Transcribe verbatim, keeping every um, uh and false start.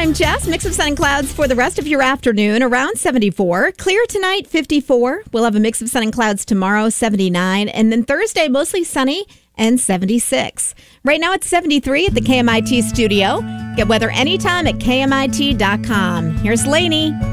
and Jess. Mix of sun and clouds for the rest of your afternoon, around seventy-four. Clear tonight, fifty-four. We'll have a mix of sun and clouds tomorrow, seventy-nine. And then Thursday, mostly sunny and seventy-six. Right now it's seventy-three at the K M I T studio. Get weather anytime at K M I T dot com. Here's Lainey.